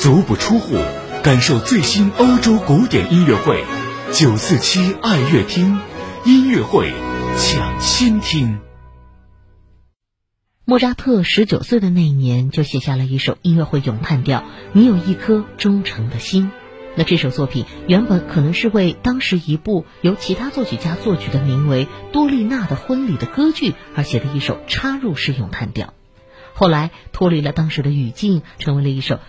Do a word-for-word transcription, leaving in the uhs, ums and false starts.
足不出户，感受最新欧洲古典音乐会。九四七爱乐厅音乐会抢先听。 莫扎特十九岁的那一年就写下了一首音乐会咏叹调《你有一颗忠诚的心》。那这首作品原本可能是为当时一部由其他作曲家作曲的名为《多丽娜的婚礼》的歌剧而写的一首插入式咏叹调，后来脱离了当时的语境，成为了一首